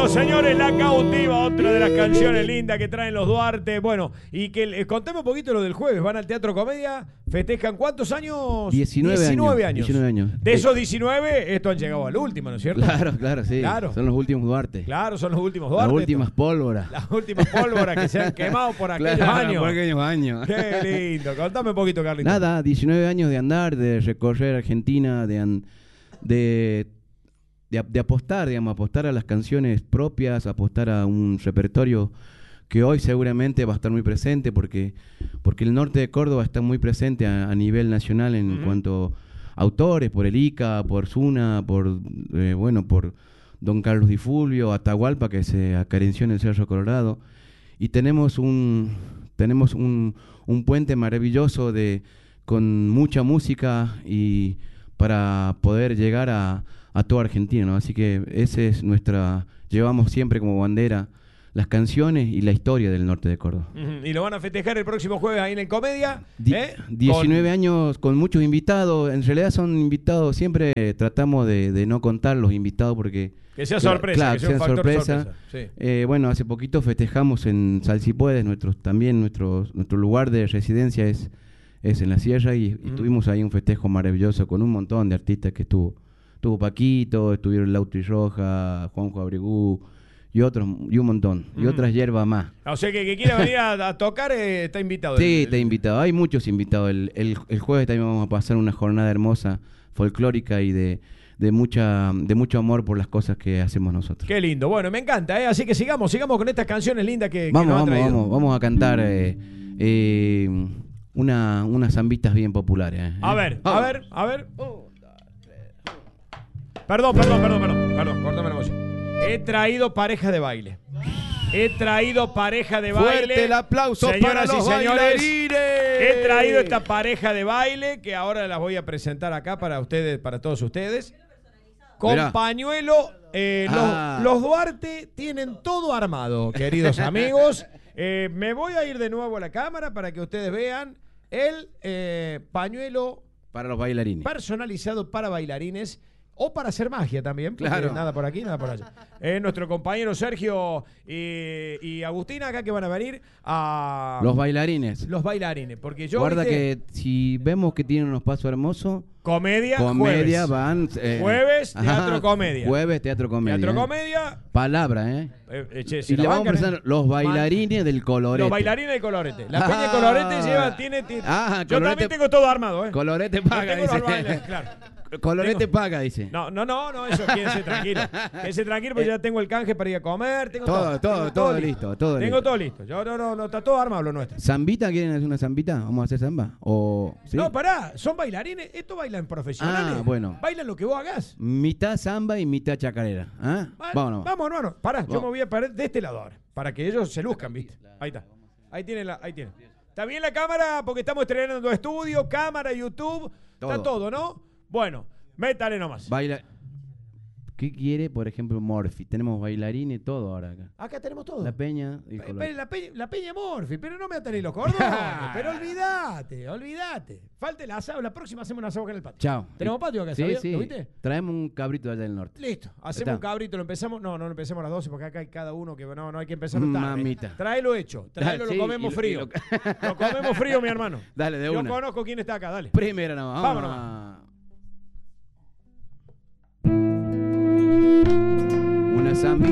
Cautiva, señores, La Cautiva, otra de las canciones lindas que traen los Duarte. Bueno, y que contame un poquito lo del jueves. Van al Teatro Comedia, festejan ¿cuántos años? 19 años. 19 años. De esos 19, estos han llegado al último, ¿no es cierto? Claro, sí. Claro. Son los últimos Duarte. Claro, son los últimos Duarte. Las últimas pólvoras. Las últimas pólvoras que se han quemado por aquellos años. Por aquellos años. Qué lindo. Contame un poquito, Carlito. Nada, 19 años de andar, de recorrer Argentina, de apostar, digamos, apostar a las canciones propias, apostar a un repertorio que hoy seguramente va a estar muy presente porque el norte de Córdoba está muy presente a nivel nacional en cuanto a autores, por el Ica, por Zuna, por Don Carlos Di Fulvio, Atahualpa, que se acarenció en el Cerro Colorado, y tenemos un puente maravilloso con mucha música y para poder llegar a toda Argentina, ¿no? Así que llevamos siempre como bandera las canciones y la historia del norte de Córdoba. Y lo van a festejar el próximo jueves ahí en el Comedia. 19 años con muchos invitados. En realidad son invitados, siempre tratamos de no contar los invitados porque... Que sea sorpresa, claro, que sea un factor sorpresa. Sí. Bueno, hace poquito festejamos en Salsipuedes, nuestro lugar de residencia es en la sierra y tuvimos ahí un festejo maravilloso con un montón de artistas que estuvo Paquito, estuvieron Lautri Roja, Juanjo Abregú y otros, y un montón, y otras hierbas más. O sea que quiera venir a tocar está invitado. Sí, está invitado, hay muchos invitados. El jueves también vamos a pasar una jornada hermosa, folclórica y de mucho amor por las cosas que hacemos nosotros. Qué lindo, bueno, me encanta, así que sigamos con estas canciones lindas que nos ha traído. Vamos a cantar unas zambitas bien populares. A ver. Perdón, córtame la voz. He traído pareja de baile. Fuerte el aplauso para los bailarines. He traído esta pareja de baile que ahora las voy a presentar acá para ustedes, para todos ustedes. Con pañuelo. Los Duarte tienen todo armado, queridos amigos. Me voy a ir de nuevo a la cámara para que ustedes vean el pañuelo para los bailarines. Personalizado para bailarines. O para hacer magia también, porque claro. Nada por aquí, nada por allá. Nuestro compañero Sergio y Agustina acá que van a venir a... Los bailarines, porque yo... Guarda que si vemos que tienen unos pasos hermosos... Comedia jueves. Van... jueves, Teatro Comedia. Jueves, Teatro Comedia. Teatro Comedia. Palabra, si y le vamos a presentar los bailarines del Colorete. Los bailarines del Colorete. La Peña Colorete tiene... yo Colorete, también tengo todo armado, Colorete paga, dice. Claro. Colorete paga, dice. No, eso quédense tranquilo. Quédense tranquilo porque ya tengo el canje para ir a comer. Tengo todo listo. Tengo todo listo. No, está todo armado lo nuestro. ¿Zambita? ¿Quieren hacer una zambita? ¿Vamos a hacer zamba? ¿Sí? No, pará, son bailarines. Esto bailan profesionales. Bueno. Bailan lo que vos hagas. Mitad zamba y mitad chacarera. Vamos, hermano. Pará, yo me voy a parar de este lado ahora. Para que ellos se luzcan, ¿viste? Ahí está. Ahí tiene. Está bien la cámara porque estamos estrenando estudio, cámara, YouTube. Está todo, ¿no? Bueno. Métale nomás. ¿Qué quiere, por ejemplo, Morphy? Tenemos bailarines, todo ahora acá. Acá tenemos todo. La Peña. La Peña Morphy, pero no me ataré los cordones. Pero olvídate. Falta el asado. La próxima hacemos un asado acá en el patio. Chao. ¿Tenemos patio acá? Sí. ¿Lo viste? Traemos un cabrito allá del norte. Listo. Hacemos un cabrito. Lo empezamos. No lo empecemos a las 12 porque acá hay cada uno que no hay que empezar tarde. Mamita. Tráelo hecho. Lo comemos frío. Lo comemos frío, mi hermano. Dale, de una. Yo conozco quién está acá. Dale. Primero nomás. Vámonos. Una zambita.